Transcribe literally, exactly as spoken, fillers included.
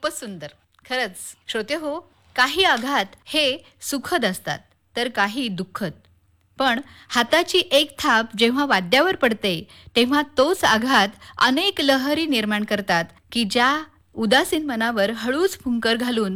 खूपच सुंदर. खरंच श्रोते हो, काही आघात हे सुखद असतात, तर काही दुःखद. पण हाताची एक थाप जेव्हा वाद्यावर पडते, तेव्हा तोच आघात अनेक लहरी निर्माण करतात, की ज्या उदासीन मनावर हळूच फुंकर घालून